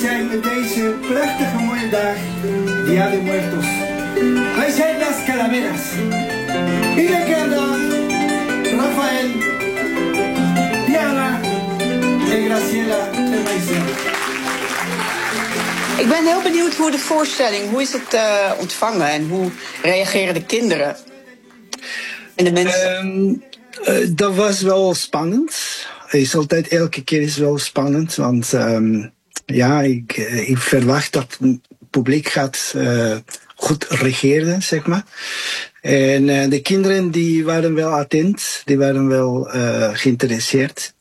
zijn met deze prachtige mooie dag, Dia de Muertos. Wij zijn Las Calaveras. Ileana, Rafael, Diana en Graciela en mijzelf. Ik ben heel benieuwd hoe de voorstelling, hoe is het ontvangen en hoe reageren de kinderen en de mensen? Dat was wel spannend. Is altijd elke keer is wel spannend, want ik verwacht dat het publiek gaat goed reageren, zeg maar. En de kinderen die waren wel attent, die waren wel geïnteresseerd.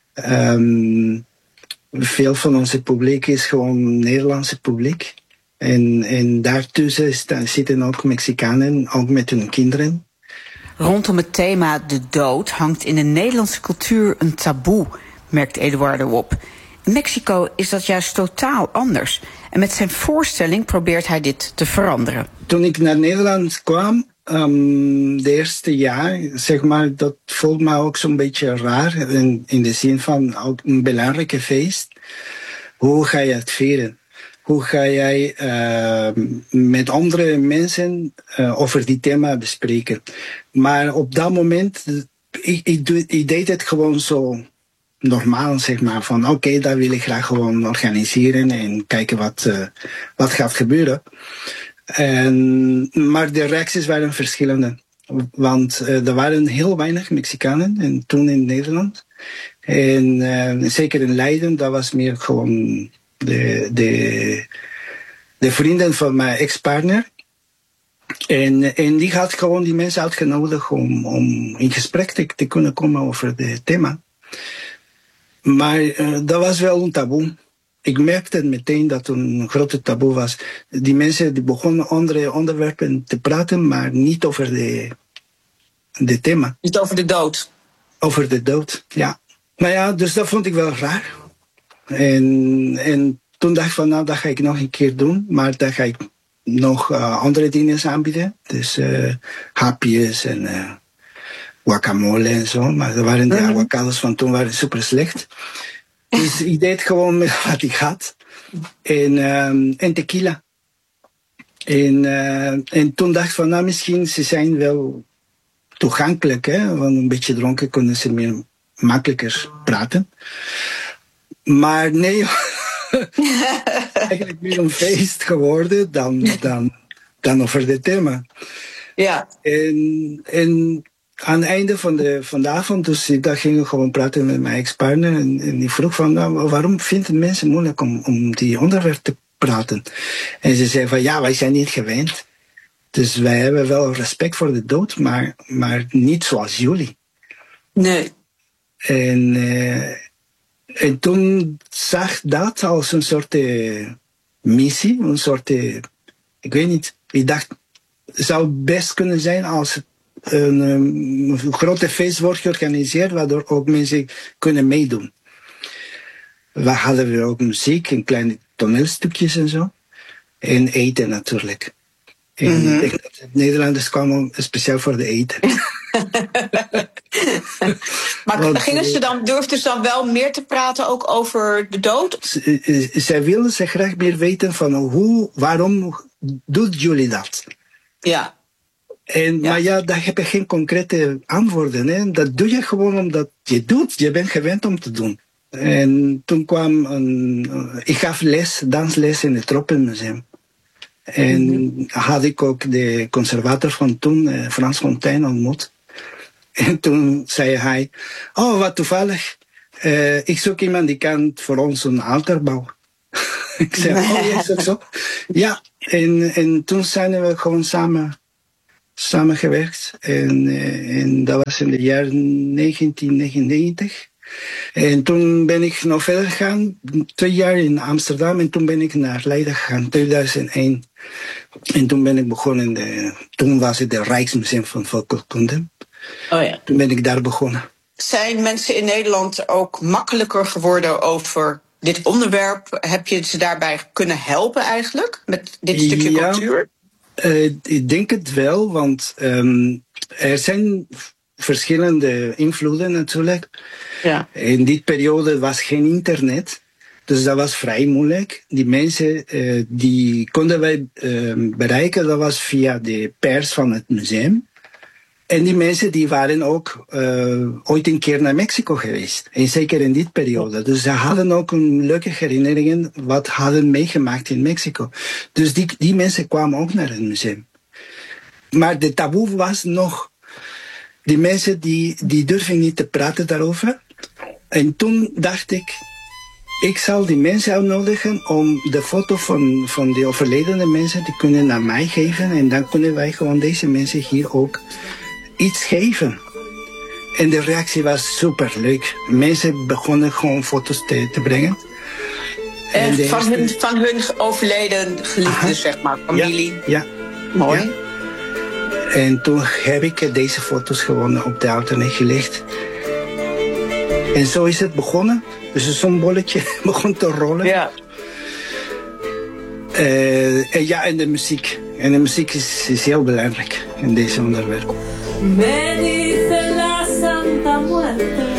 Veel van onze publiek is gewoon Nederlandse publiek. En daartussen zitten ook Mexicanen, ook met hun kinderen. Rondom het thema de dood hangt in de Nederlandse cultuur een taboe, merkt Eduardo op. In Mexico is dat juist totaal anders. En met zijn voorstelling probeert hij dit te veranderen. Toen ik naar Nederland kwam, de eerste jaar, zeg maar, dat voelt me ook zo'n beetje raar. In de zin van ook een belangrijke feest. Hoe ga je het vieren? Hoe ga jij met andere mensen over die thema bespreken? Maar op dat moment, ik deed het gewoon zo normaal, zeg maar. Van oké, dat wil ik graag gewoon organiseren en kijken wat gaat gebeuren. Maar de reacties waren verschillende. Want er waren heel weinig Mexicanen en toen in Nederland. En zeker in Leiden, dat was meer gewoon de vrienden van mijn ex-partner. En die had gewoon die mensen uitgenodigd om in gesprek te kunnen komen over het thema. Maar dat was wel een taboe. Ik merkte meteen dat het een grote taboe was. Die mensen die begonnen andere onderwerpen te praten, maar niet over de thema. Niet over de dood? Over de dood, ja. Maar ja, dus dat vond ik wel raar. En toen dacht ik van, nou, dat ga ik nog een keer doen. Maar dan ga ik nog andere dingen aanbieden. Dus hapjes en guacamole en zo. Maar er waren de avocados van toen waren super slecht. Dus ik deed gewoon met wat ik had. En tequila. En toen dacht ik van, nou, misschien ze zijn wel toegankelijk. Hè? Want een beetje dronken kunnen ze meer makkelijker praten. Maar nee, eigenlijk meer een feest geworden dan over dit thema. Ja. En aan het einde van de avond, dus daar gingen we gewoon praten met mijn ex-partner. En die vroeg van, nou, waarom vinden mensen moeilijk om die onderwerp te praten? En ze zei van, ja, wij zijn niet gewend. Dus wij hebben wel respect voor de dood, maar niet zoals jullie. Nee. En toen zag dat als een soort missie, een soort, ik weet niet. Ik dacht, het zou best kunnen zijn als een grote feest wordt georganiseerd, waardoor ook mensen kunnen meedoen. We hadden ook muziek en kleine toneelstukjes en zo. En eten natuurlijk. En ik denk dat de Nederlanders kwamen speciaal voor de eten. Maar durfden ze dan wel meer te praten ook over de dood? Zij willen ze graag meer weten van waarom doet jullie dat? Ja. Maar ja, daar heb je geen concrete antwoorden. Hè? Dat doe je gewoon omdat je doet. Je bent gewend om te doen. En toen kwam ik gaf dansles in het Tropenmuseum. En had ik ook de conservator van toen, Frans Fontijn, ontmoet. En toen zei hij, oh, wat toevallig. Ik zoek iemand die kan voor ons een altaar bouwen. Ik zei, oh, ja, is dat zo? Ja, en toen zijn we gewoon samengewerkt. En dat was in het jaar 1999. En toen ben ik nog verder gegaan, 2 jaar in Amsterdam. En toen ben ik naar Leiden gegaan, 2001. En toen ben ik begonnen, toen was het het Rijksmuseum van Volkskunde. Oh ja. Toen ben ik daar begonnen. Zijn mensen in Nederland ook makkelijker geworden over dit onderwerp? Heb je ze daarbij kunnen helpen eigenlijk, met dit stukje cultuur? Ik denk het wel, want er zijn verschillende invloeden natuurlijk. Ja. In die periode was geen internet. Dus dat was vrij moeilijk. Die mensen die konden wij bereiken, dat was via de pers van het museum. En die mensen die waren ook ooit een keer naar Mexico geweest. En zeker in die periode. Dus ze hadden ook een leuke herinneringen wat hadden meegemaakt in Mexico. Dus die mensen kwamen ook naar het museum. Maar de taboe was nog... Die mensen die durven niet te praten daarover. En toen dacht ik zal die mensen uitnodigen om de foto van de overledene mensen te kunnen naar mij geven. En dan kunnen wij gewoon deze mensen hier ook iets geven. En de reactie was super leuk. Mensen begonnen gewoon foto's te brengen. En van hun overleden geliefden, zeg maar, familie. Ja. Mooi. Ja. En toen heb ik deze foto's gewoon op de auto neergelegd. En zo is het begonnen. Dus zo'n bolletje begon te rollen. Ja. En de muziek. En de muziek is heel belangrijk in deze onderwerp. Me dice la Santa Muerte.